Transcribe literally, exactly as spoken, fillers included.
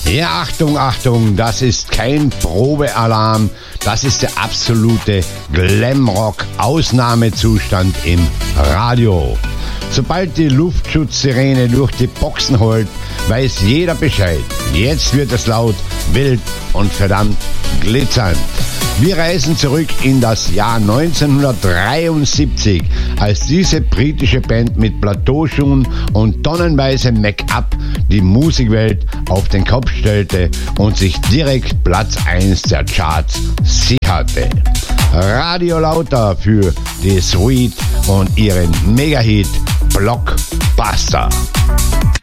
Ja, Achtung, Achtung, das ist kein Probealarm, das ist der absolute Glamrock-Ausnahmezustand im Radio. Sobald die Luftschutzsirene durch die Boxen holt, weiß jeder Bescheid. Jetzt wird es laut, wild und verdammt glitzernd. Wir reisen zurück in das Jahr neunzehnhundertdreiundsiebzig, als diese britische Band mit Plateauschuhen und tonnenweise Make-up die Musikwelt auf den Kopf stellte und sich direkt Platz eins der Charts sicherte. Radio Lauter für die Sweet und ihren Megahit Blockbuster.